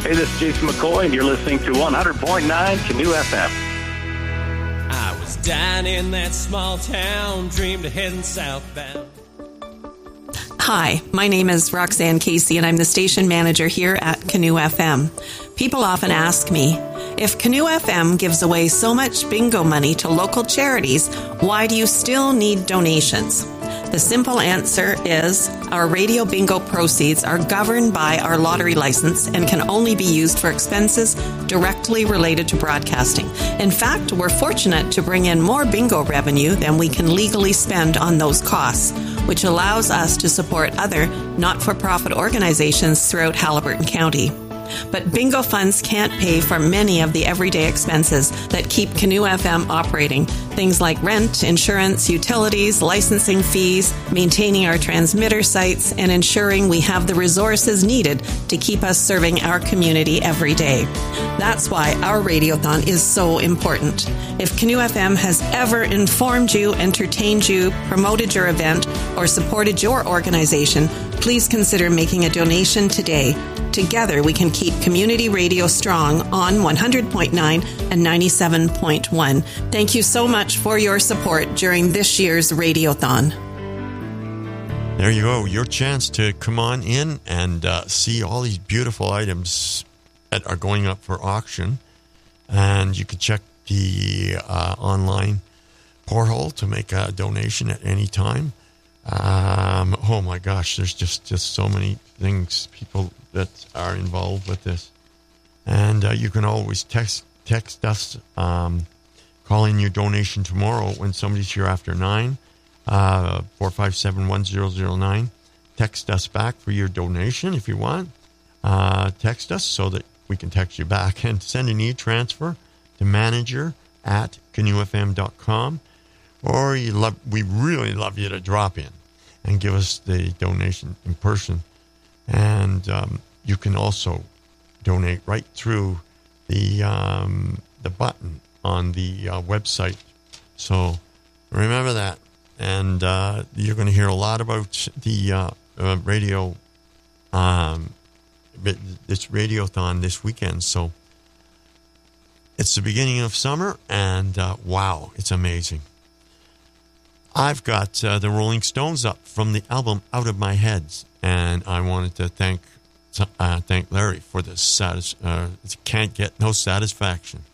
Hey, this is Jason McCoy, and you're listening to 100.9 Canoe FM. I was down in that small town, dreamed of heading southbound. Hi, my name is Roxanne Casey, and I'm the station manager here at Canoe FM. People often ask me, if Canoe FM gives away so much bingo money to local charities, why do you still need donations? The simple answer is our radio bingo proceeds are governed by our lottery license and can only be used for expenses directly related to broadcasting. In fact, we're fortunate to bring in more bingo revenue than we can legally spend on those costs, which allows us to support other not-for-profit organizations throughout Haliburton County. But bingo funds can't pay for many of the everyday expenses that keep Canoe FM operating. Things like rent, insurance, utilities, licensing fees, maintaining our transmitter sites, and ensuring we have the resources needed to keep us serving our community every day. That's why our Radiothon is so important. If Canoe FM has ever informed you, entertained you, promoted your event, or supported your organization, please consider making a donation today. Together, we can keep community radio strong on 100.9 and 97.1. Thank you so much for your support during this year's Radiothon. There you go. Your chance to come on in and see all these beautiful items that are going up for auction. And you can check the online portal to make a donation at any time. Oh my gosh, there's just so many things, people that are involved with this. And you can always text us, call in your donation tomorrow when somebody's here after 9, 457-1009. Text us back for your donation if you want. Text us so that we can text you back, and send an e-transfer to manager@canoefm.com. Or we really love you to drop in and give us the donation in person. And you can also donate right through the button on the website. So remember that. And you're going to hear a lot about the radio, this Radiothon this weekend. So it's the beginning of summer, and wow, it's amazing. I've got the Rolling Stones up from the album Out of My Head, and I wanted to thank Larry for this. Can't Get No Satisfaction.